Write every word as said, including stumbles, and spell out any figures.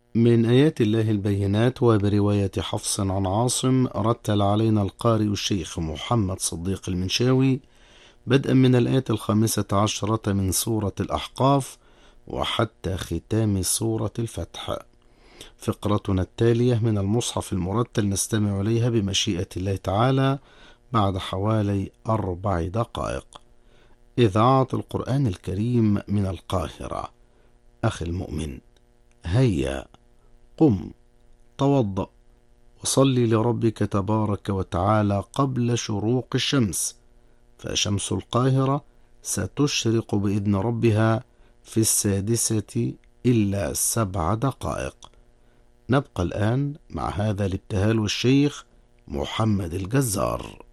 من آيات الله البينات وبرواية حفص عن عاصم رتل علينا القارئ الشيخ محمد صديق المنشاوي بدءا من الآية الخامسة عشرة من سورة الأحقاف وحتى ختام سورة الفتح. فقرتنا التالية من المصحف المرتل نستمع إليها بمشيئة الله تعالى بعد حوالي أربع دقائق. إذاعة القرآن الكريم من القاهرة. أخي المؤمن، هيا قم، توضأ، وصل لربك تبارك وتعالى قبل شروق الشمس، فشمس القاهرة ستشرق بإذن ربها في السادسة إلا سبع دقائق. نبقى الآن مع هذا الابتهال والشيخ محمد الجزار.